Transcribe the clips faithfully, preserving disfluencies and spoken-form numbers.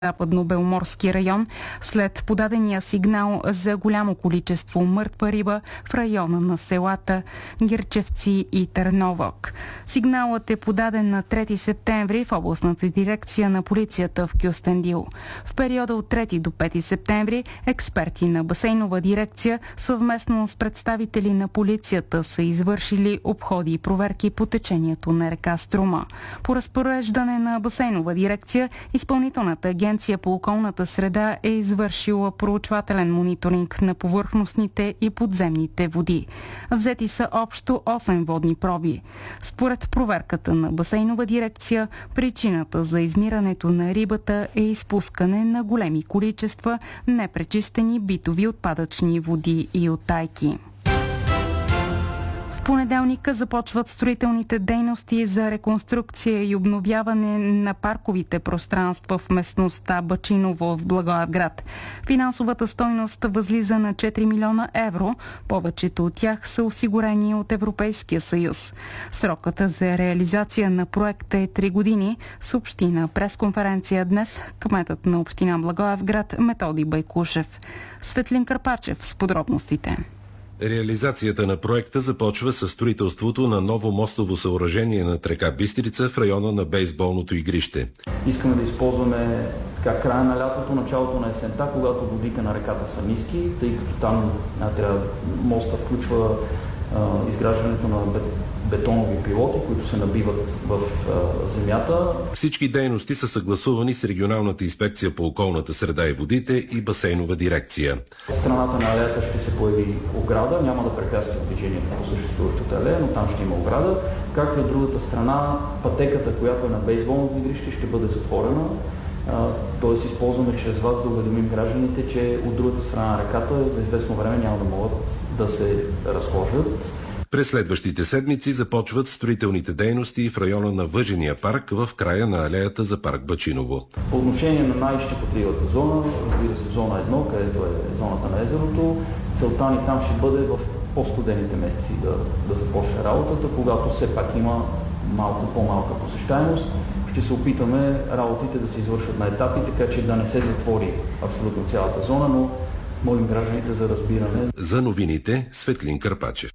Западно-Беломорски район след подадения сигнал за голямо количество мъртва риба в района на селата Гирчевци и Търновък. Сигналът е подаден на трети септември в областната дирекция на полицията в Кюстендил. В периода от трети до пети септември експерти на басейнова дирекция съвместно с представители на полицията са извършили обходи и проверки по течението на река Струма. По разпореждане на басейнова дирекция, изпълнителната агенция Агенция по околната среда е извършила проучвателен мониторинг на повърхностните и подземните води. Взети са общо осем водни проби. Според проверката на басейнова дирекция, причината за измирането на рибата е изпускане на големи количества непречистени битови отпадъчни води и оттайки. В понеделника започват строителните дейности за реконструкция и обновяване на парковите пространства в местността Бачиново в Благоевград. Финансовата стойност възлиза на четири милиона евро. Повечето от тях са осигурени от Европейския съюз. Срокът за реализация на проекта е три години, съобщи на пресконференция днес кметът на община Благоевград Методи Байкушев. Светлин Карпачев с подробностите. Реализацията на проекта започва със строителството на ново мостово съоръжение над река Бистрица в района на бейсболното игрище. Искаме да използваме така, края на лятото, началото на есента, когато водите на реката са ниски, тъй като там а, трябва, моста включва а, изграждането на бетонови пилоти, които се набиват в а, земята. Всички дейности са съгласувани с регионалната инспекция по околната среда и водите и басейнова дирекция. В страната на алеята ще се появи ограда, няма да препятства движението по съществуващата алея, но там ще има ограда. Както и от другата страна, пътеката, която е на бейсболното игрище, ще бъде затворена. Т.е. използваме чрез вас да уведомим гражданите, че от другата страна на реката за известно време няма да могат да се разхождат. През следващите седмици започват строителните дейности в района на Въжения парк в края на алеята за парк Бачиново. По отношение на най-щекотливата зона, разбира се, зона едно, където е зоната на езерото, целта ни там ще бъде в по-студените месеци да, да започне работата, когато все пак има малко по-малка посещаемост. Ще се опитаме работите да се извършат на етапи, така че да не се затвори абсолютно цялата зона, но молим гражданите за разбиране. За новините Светлин Карпачев.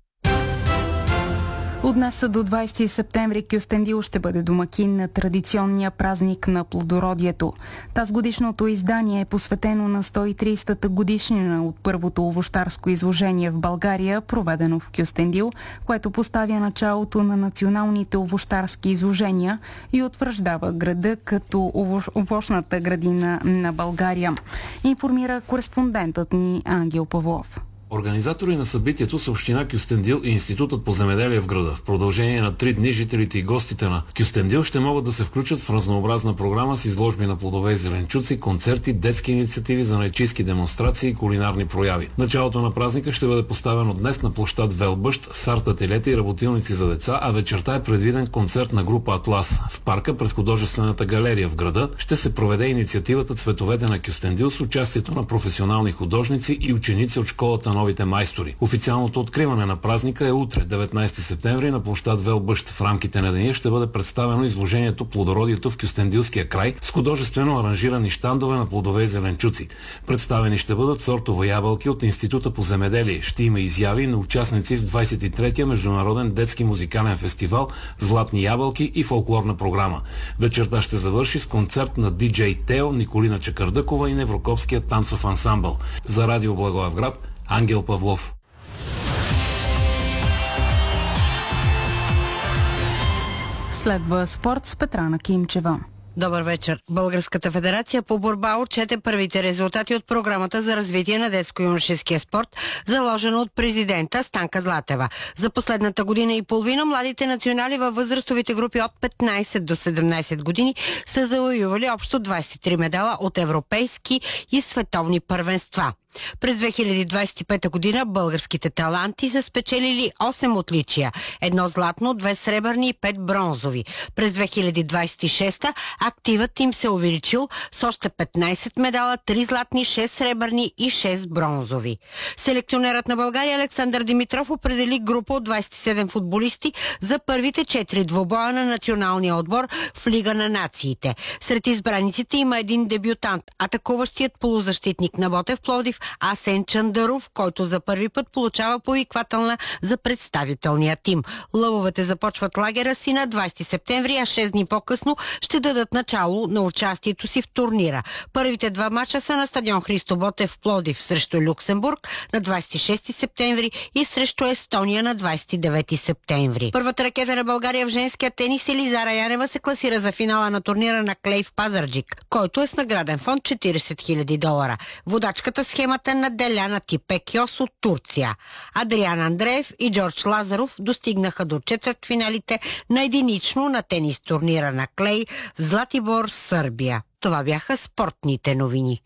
От днес до двайсети септември Кюстендил ще бъде домакин на традиционния празник на плодородието. Тазгодишното издание е посветено на сто и тридесетата годишнина от първото овощарско изложение в България, проведено в Кюстендил, което поставя началото на националните овощарски изложения и утвърждава града като овощната градина на България. Информира кореспондентът ни Ангел Павлов. Организатори на събитието са община Кюстендил и Институтът по земеделие в града. В продължение на три дни жителите и гостите на Кюстендил ще могат да се включат в разнообразна програма с изложби на плодове и зеленчуци, концерти, детски инициативи, занаятчийски демонстрации и кулинарни прояви. Началото на празника ще бъде поставено днес на площад Велбъщ с арт-ателета и работилници за деца, а вечерта е предвиден концерт на група Атлас. В парка пред художествената галерия в града ще се проведе инициативата Цветовете на Кюстендил с участието на професионални художници и ученици от школата Новите майстори. Официалното откриване на празника е утре, деветнайсети септември, на площад Велбъщ. В рамките на деня ще бъде представено изложението Плодородието в Кюстендилския край с художествено аранжирани щандове на плодове и зеленчуци. Представени ще бъдат сортове ябълки от Института по земеделие. Ще има изяви на участници в двайсет и третия международен детски музикален фестивал Златни ябълки и фолклорна програма. Вечерта ще завърши с концерт на диджей Тео, Николина Чакърдъкова и Неврокопския танцов ансамбъл. За Радио Благоевград Ангел Павлов. Следва спорт с Петрана Кимчева. Добър вечер. Българската федерация по борба отчете първите резултати от програмата за развитие на детско-юношеския спорт, заложена от президента Станка Златева. За последната година и половина младите национали във възрастовите групи от петнайсет до седемнайсет години са завоювали общо двайсет и три медала от европейски и световни първенства. През две хиляди двадесет и пета година българските таланти са спечелили осем отличия. Едно златно, две сребърни и пет бронзови. През две хиляди двадесет и шеста активът им се увеличил с още петнадесет медала, три златни, шест сребърни и шест бронзови. Селекционерът на България Александър Димитров определи група от двадесет и седем футболисти за първите четири двубоя на националния отбор в Лига на нациите. Сред избраниците има един дебютант, атакуващият полузащитник на Ботев Пловдив Асен Чандаров, който за първи път получава повиквателна за представителния тим. Лъвовете започват лагера си на двадесети септември, а шест дни по-късно ще дадат начало на участието си в турнира. Първите два мача са на стадион Христо Ботев в Пловдив срещу Люксембург на двадесет и шести септември и срещу Естония на двадесет и девети септември. Първата ракета на България в женския тенис Елизара Янева се класира за финала на турнира на Клей в Пазарджик, който е с награден фонд четиридесет хиляди долара. Водачката схемата на Деляна Типекиос от Турция. Адриан Андреев и Джордж Лазаров достигнаха до четвъртфиналите на единично на тенис турнира на Клей в Златибор, Сърбия. Това бяха спортните новини.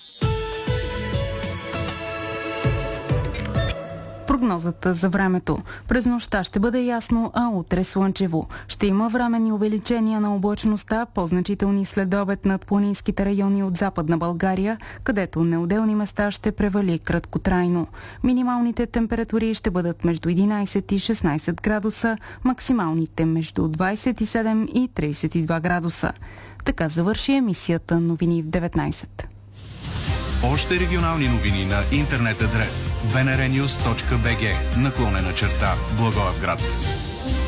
Прогнозата за времето. През нощта ще бъде ясно, а утре слънчево. Ще има временни увеличения на облачността, по-значителни следобед над планинските райони от Западна България, където на отделни места ще превали краткотрайно. Минималните температури ще бъдат между единадесет и шестнадесет градуса, максималните между двадесет и седем и тридесет и два градуса. Така завърши емисията Новини в деветнадесет. Още регионални новини на интернет адрес би ен ар нюз точка би джи наклонена черта Благоевград.